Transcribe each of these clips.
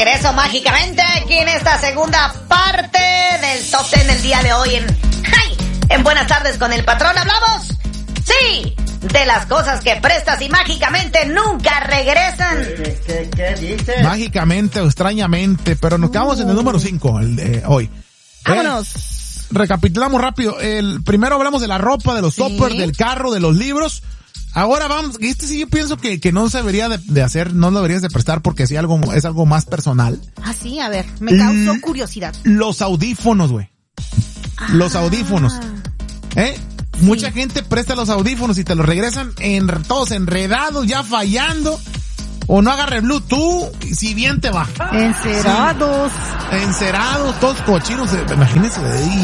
regreso mágicamente aquí en esta segunda parte del Top 10 del día de hoy en Buenas Tardes con el Patrón. Hablamos, sí, de las cosas que prestas y mágicamente nunca regresan. ¿Qué dices? Mágicamente o extrañamente, pero nos quedamos en el número 5 hoy. Vámonos. Recapitulamos rápido. Primero hablamos de la ropa, de los toppers, del carro, de los libros. Ahora vamos, sí yo pienso que no se debería de hacer, no lo deberías de prestar porque sí es algo más personal. Ah, sí, a ver, me causó curiosidad. Los audífonos, güey. Los audífonos. Mucha gente presta los audífonos y te los regresan todos enredados, ya fallando. O no agarre Bluetooth, si bien te va. Encerados. Sí. Encerados, todos cochinos. Imagínense.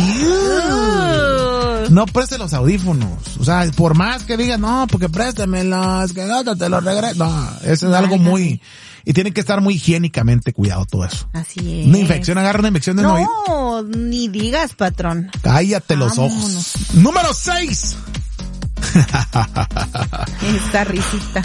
No preste los audífonos. O sea, por más que digas, no, porque préstamelos, que no te los regreso. No, eso es algo muy... Y tiene que estar muy higiénicamente cuidado todo eso. Así es. Una infección, agarra una infección de un oído. No, ni digas, patrón. Cállate los ojos. Número 6. Esta risita.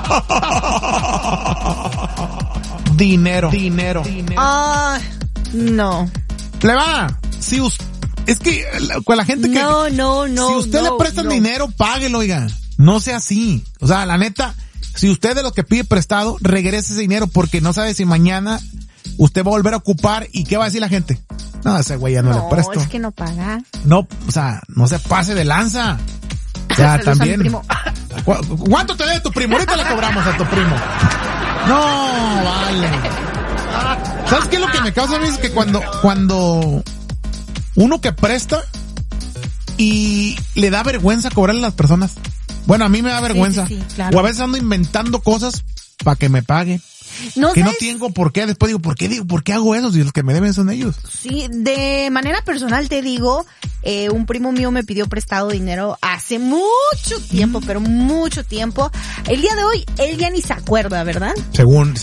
Dinero. Ah, no. Le va. Es que con la gente que... No. Si usted le prestan dinero, páguelo, oiga. No sea así. O sea, la neta, si usted es de los que pide prestado, regrese ese dinero porque no sabe si mañana usted va a volver a ocupar y qué va a decir la gente. No, ese güey ya no le presto. No, es que no paga. No, o sea, no se pase de lanza. O sea, también. ¿Cuánto te debe tu primo? Ahorita le cobramos a tu primo. No, vale. ¿Sabes qué es lo que me causa a mí? Es que cuando uno que presta y le da vergüenza cobrarle a las personas. Bueno, a mí me da vergüenza. Sí, claro. O a veces ando inventando cosas para que me paguen. No, que ¿sabes? no tengo por qué. Después digo, ¿por qué hago eso? Si los que me deben son ellos. Sí, de manera personal te digo, un primo mío me pidió prestado dinero hace mucho tiempo, pero mucho tiempo. El día de hoy, él ya ni se acuerda, ¿verdad? Según.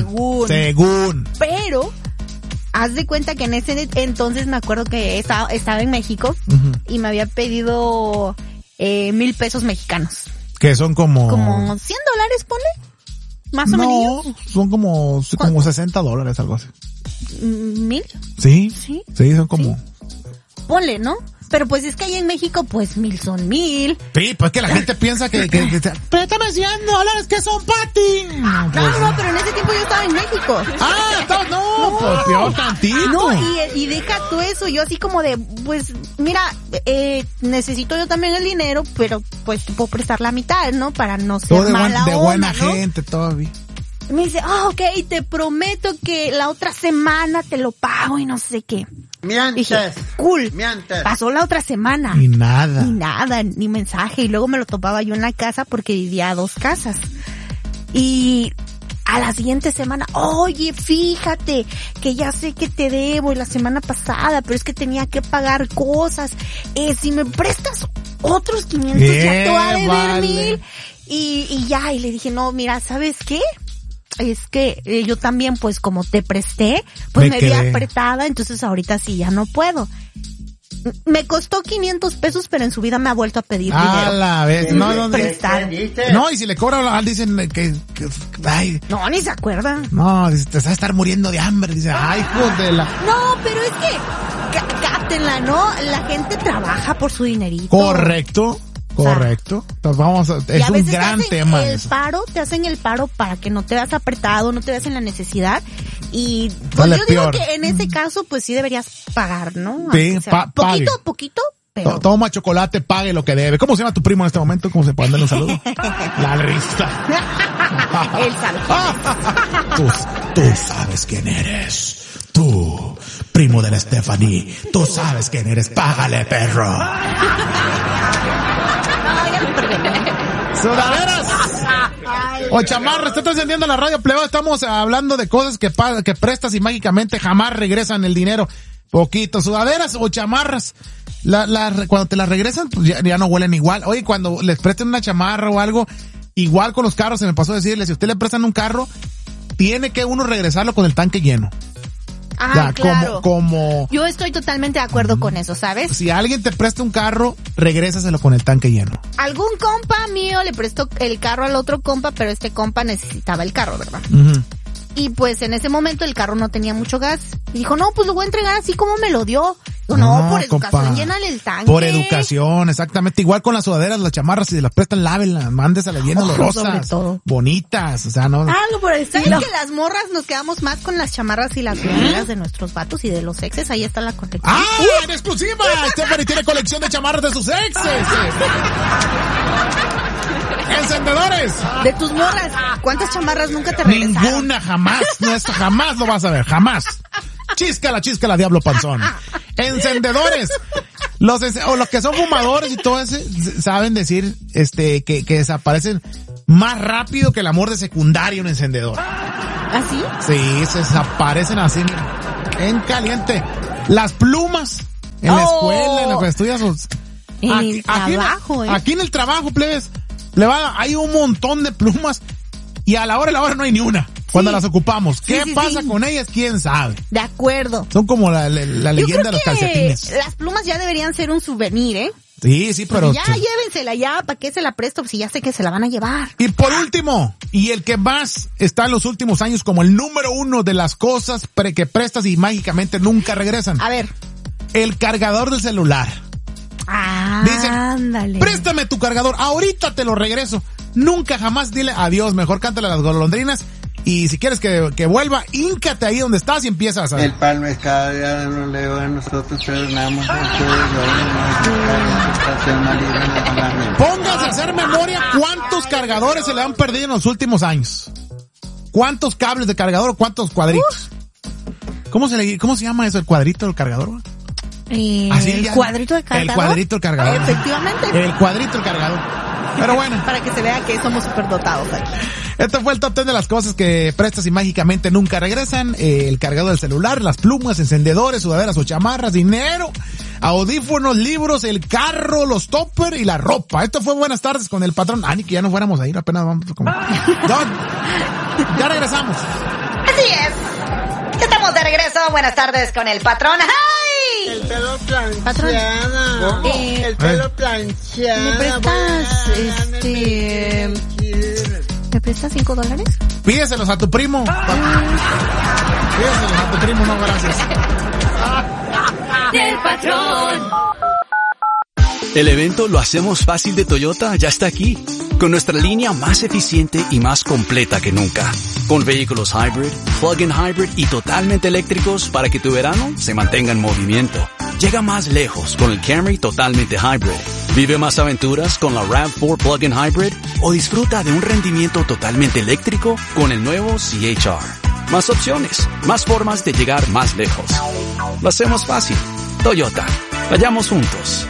Pero, haz de cuenta que en ese entonces me acuerdo que estaba en México y me había pedido 1,000 pesos mexicanos. Que son como... Como $100, ponle. Más o menos. No, son como $60, algo así. ¿1,000? Sí. Sí. Sí, son como... Sí. Ponle, ¿no? Pero pues es que ahí en México, pues 1,000 son 1,000. Sí, pues que la gente piensa que préstame $100, que son para ti. No, pero en ese tiempo yo estaba en México. Pues peor tantito. No, y deja tú eso, yo así como de, pues, mira, necesito yo también el dinero, pero pues te puedo prestar la mitad, ¿no? Para no ser mala onda, de buena ¿no? gente todavía. Y me dice, ok, te prometo que la otra semana te lo pago y no sé qué. Mientes. Dije, cool. Mientes. Pasó la otra semana. Y nada. Ni mensaje. Y luego me lo topaba yo en la casa porque vivía a 2 casas. Y a la siguiente semana, oye, fíjate que ya sé que te debo y la semana pasada, pero es que tenía que pagar cosas. Si me prestas otros 500, ya te voy a deber 1,000. Y ya, y le dije, no, mira, ¿sabes qué? Es que yo también, pues, como te presté, pues me vi apretada, entonces ahorita sí ya no puedo. Me costó 500 pesos, pero en su vida me ha vuelto a pedir dinero. La vez, prestado. No, y si le cobran, dicen que ay. No, ni se acuerda. No, dice, te vas a estar muriendo de hambre, dice, ay, hijo de la... No, pero es que, cáptenla, ¿no? La gente trabaja por su dinerito. Correcto. Entonces es un gran tema. Te hacen el paro para que no te veas apretado, no te veas en la necesidad. Y pues vale, yo digo que en ese caso, pues sí deberías pagar, ¿no? Sí, poquito, pero... Toma chocolate, pague lo que debe. ¿Cómo se llama tu primo en este momento? ¿Cómo se puede darle un saludo? La rista. El saludo. Tú sabes quién eres. Tú, primo de la Stephanie. Tú sabes quién eres. Págale, perro. Sudaderas o chamarras, está encendiendo la radio, plebado. Estamos hablando de cosas que prestas y mágicamente jamás regresan el dinero. Poquito, sudaderas o chamarras. Cuando te las regresan, pues ya no huelen igual. Oye, cuando les presten una chamarra o algo, igual con los carros, se me pasó a decirle, si usted le prestan un carro, tiene que uno regresarlo con el tanque lleno. Ah, claro. Como yo estoy totalmente de acuerdo con eso, ¿sabes? Si alguien te presta un carro, regrésaselo con el tanque lleno. Algún compa mío le prestó el carro al otro compa, pero este compa necesitaba el carro, ¿verdad? Y pues en ese momento el carro no tenía mucho gas. Y dijo, no, pues lo voy a entregar así como me lo dio. Digo, no, por educación, compa, llénale el tanque. Por educación, exactamente. Igual con las sudaderas, las chamarras, si las prestan, lávenlas, mándeselas bien olorosas, bonitas, o sea, no. Algo por el estilo. Que las morras nos quedamos más con las chamarras y las sudaderas de nuestros vatos y de los exes, ahí está la colección. ¡Ah, en exclusiva! Stephanie tiene colección de chamarras de sus exes. ¡Encendedores! De tus morras, ¿cuántas chamarras nunca te regresaron? Ninguna, jamás. No, esto jamás lo vas a ver, jamás. Chíscala, diablo panzón. Encendedores. Los que son fumadores y todo eso saben decir que desaparecen más rápido que el amor de secundaria un encendedor. ¿Ah, sí? Sí, se desaparecen así, en caliente. Las plumas en la escuela, en lo que estudias. En el trabajo, Aquí en el trabajo, plebes, hay un montón de plumas y a la hora no hay ni una. Cuando las ocupamos. ¿Qué pasa con ellas? ¿Quién sabe? De acuerdo. Son como la leyenda de los calcetines. Las plumas ya deberían ser un souvenir, ¿eh? Sí, pero... Ya, llévensela ya, ¿para qué se la presto? Si ya sé que se la van a llevar. Y por último, y el que más está en los últimos años como el número 1 de las cosas que prestas y mágicamente nunca regresan. A ver. El cargador del celular. Dicen, ándale. Préstame tu cargador, ahorita te lo regreso. Nunca jamás dile adiós, mejor cántale a las golondrinas. Y si quieres que vuelva, híncate ahí donde estás y empiezas a... El pan no es cada día de un leo, nosotros perdonamos. Pónganse a hacer memoria cuántos cargadores se le han perdido en los últimos años. ¿Cuántos cables de cargador o cuántos cuadritos? ¿Cómo se llama eso? ¿El cuadrito del cargador? ¿El cuadrito del cargador? El cuadrito del cargador. Efectivamente. El cuadrito del cargador. Pero bueno. Para que se vea que somos superdotados aquí. Esto fue el top 10 de las cosas que prestas y mágicamente nunca regresan. El cargador del celular, las plumas, encendedores, sudaderas o chamarras, dinero, audífonos, libros, el carro, los toppers y la ropa. Esto fue Buenas Tardes con el patrón. Ni que ya nos fuéramos a ir, apenas vamos a comer. Ya regresamos. Así es. Estamos de regreso. Buenas tardes con el patrón. ¡Ay! El pelo planchado. El pelo planchado. ¿Me prestas, ¿Me prestas $5? Pídeselos a tu primo. Pídeselos a tu primo, no, gracias. Del patrón. El evento Lo Hacemos Fácil de Toyota ya está aquí, con nuestra línea más eficiente y más completa que nunca. Con vehículos hybrid, plug-in hybrid y totalmente eléctricos para que tu verano se mantenga en movimiento. Llega más lejos con el Camry totalmente hybrid. Vive más aventuras con la RAV4 plug-in hybrid o disfruta de un rendimiento totalmente eléctrico con el nuevo CHR. Más opciones, más formas de llegar más lejos. Lo hacemos fácil. Toyota. Vayamos juntos.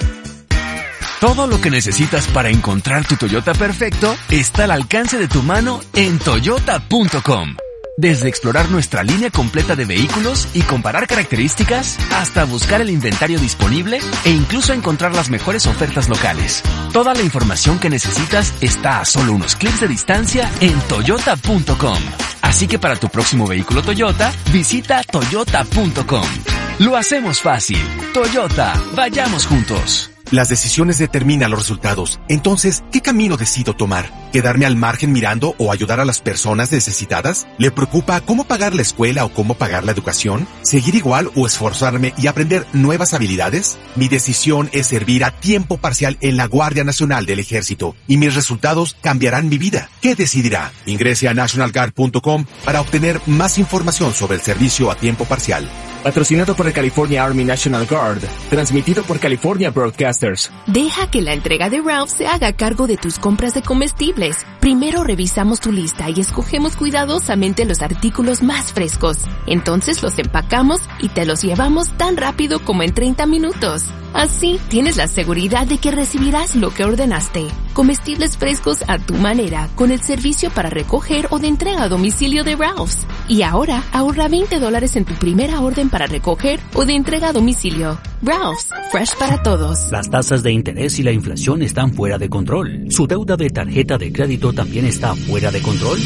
Todo lo que necesitas para encontrar tu Toyota perfecto está al alcance de tu mano en Toyota.com. Desde explorar nuestra línea completa de vehículos y comparar características, hasta buscar el inventario disponible e incluso encontrar las mejores ofertas locales. Toda la información que necesitas está a solo unos clics de distancia en Toyota.com. Así que para tu próximo vehículo Toyota, visita Toyota.com. Lo hacemos fácil. Toyota, vayamos juntos. Las decisiones determinan los resultados. Entonces, ¿qué camino decido tomar? ¿Quedarme al margen mirando o ayudar a las personas necesitadas? ¿Le preocupa cómo pagar la escuela o cómo pagar la educación? ¿Seguir igual o esforzarme y aprender nuevas habilidades? Mi decisión es servir a tiempo parcial en la Guardia Nacional del Ejército y mis resultados cambiarán mi vida. ¿Qué decidirá? Ingrese a nationalguard.com para obtener más información sobre el servicio a tiempo parcial. Patrocinado por el California Army National Guard. Transmitido por California Broadcasters. Deja que la entrega de Ralph se haga cargo de tus compras de comestibles. Primero revisamos tu lista y escogemos cuidadosamente los artículos más frescos. Entonces los empacamos y te los llevamos tan rápido como en 30 minutos. Así tienes la seguridad de que recibirás lo que ordenaste. Comestibles frescos a tu manera, con el servicio para recoger o de entrega a domicilio de Ralph's. Y ahora ahorra $20 en tu primera orden para recoger o de entrega a domicilio. Ralph's, fresh para todos. Las tasas de interés y la inflación están fuera de control. ¿Su deuda de tarjeta de crédito también está fuera de control?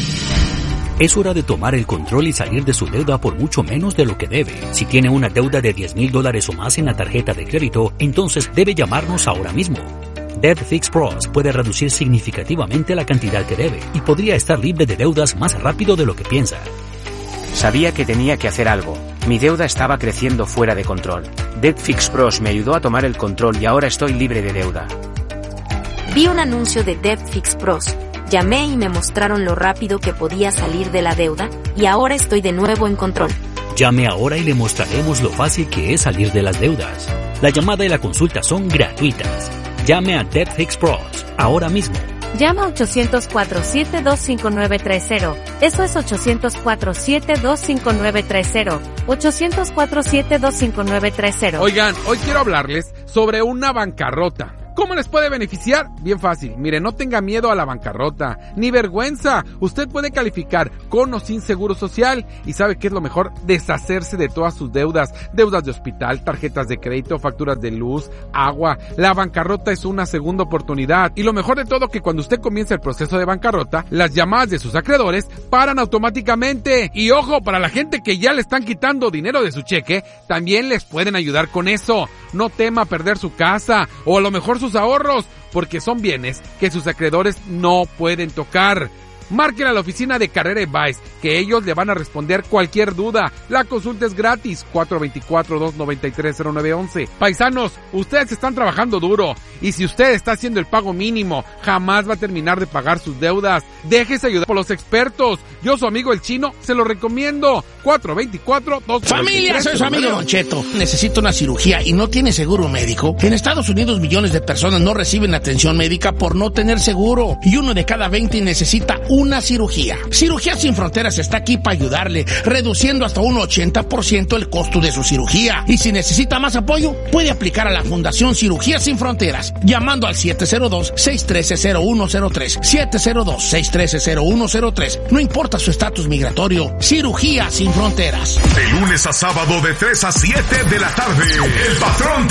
Es hora de tomar el control y salir de su deuda por mucho menos de lo que debe. Si tiene una deuda de $10,000 o más en la tarjeta de crédito, entonces debe llamarnos ahora mismo. Debt Fix Pros puede reducir significativamente la cantidad que debe y podría estar libre de deudas más rápido de lo que piensa. Sabía que tenía que hacer algo. Mi deuda estaba creciendo fuera de control. DebtFix Pros me ayudó a tomar el control y ahora estoy libre de deuda. Vi un anuncio de DebtFix Pros. Llamé y me mostraron lo rápido que podía salir de la deuda y ahora estoy de nuevo en control. Llame ahora y le mostraremos lo fácil que es salir de las deudas. La llamada y la consulta son gratuitas. Llame a DebtFix Pros ahora mismo. Llama 800-472-5930. Eso es 800-472-5930. 800-472-5930. Oigan, hoy quiero hablarles sobre una bancarrota. ¿Cómo les puede beneficiar? Bien fácil. Mire, no tenga miedo a la bancarrota, ni vergüenza. Usted puede calificar con o sin seguro social. ¿Y sabe qué es lo mejor? Deshacerse de todas sus deudas. Deudas de hospital, tarjetas de crédito, facturas de luz, agua. La bancarrota es una segunda oportunidad. Y lo mejor de todo, que cuando usted comienza el proceso de bancarrota, las llamadas de sus acreedores paran automáticamente. Y ojo, para la gente que ya le están quitando dinero de su cheque, también les pueden ayudar con eso. No tema perder su casa o a lo mejor sus ahorros, porque son bienes que sus acreedores no pueden tocar. Márquenle a la oficina de Carrera Advice, que ellos le van a responder cualquier duda. La consulta es gratis, 424-293-0911. Paisanos, ustedes están trabajando duro, y si usted está haciendo el pago mínimo, jamás va a terminar de pagar sus deudas. Déjese ayudar por los expertos. Yo, su amigo el Chino, se lo recomiendo. 424-293-0911. Familia, soy su amigo Don Cheto. Necesito una cirugía y no tiene seguro médico. En Estados Unidos, millones de personas no reciben atención médica por no tener seguro, y 1 de cada 20 necesita una cirugía. Cirugía Sin Fronteras está aquí para ayudarle, reduciendo hasta un 80% el costo de su cirugía. Y si necesita más apoyo, puede aplicar a la Fundación Cirugía Sin Fronteras, llamando al 702-613-0103. 702-613-0103. No importa su estatus migratorio. Cirugía Sin Fronteras. De lunes a sábado de 3 a 7 de la tarde, El Patrón